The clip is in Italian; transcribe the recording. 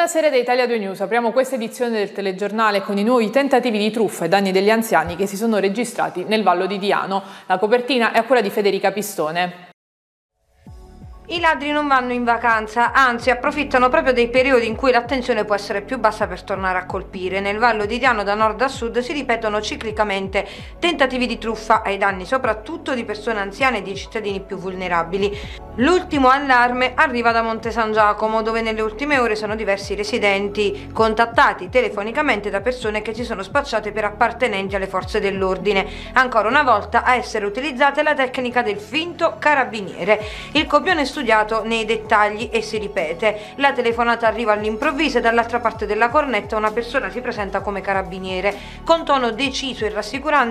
Buonasera da Italia 2 News, apriamo questa edizione del telegiornale con i nuovi tentativi di truffa ai danni degli anziani che si sono registrati nel Vallo di Diano. La copertina è a cura di Federica Pistone. I ladri non vanno in vacanza, anzi approfittano proprio dei periodi in cui l'attenzione può essere più bassa per tornare a colpire. Nel Vallo di Diano da nord a sud si ripetono ciclicamente tentativi di truffa ai danni soprattutto di persone anziane e di cittadini più vulnerabili. L'ultimo allarme arriva da Monte San Giacomo, dove nelle ultime ore sono diversi residenti contattati telefonicamente da persone che si sono spacciate per appartenenti alle forze dell'ordine. Ancora una volta a essere utilizzata è la tecnica del finto carabiniere. Il copione studiato nei dettagli e si ripete. La telefonata arriva all'improvviso e dall'altra parte della cornetta una persona si presenta come carabiniere. Con tono deciso e rassicurante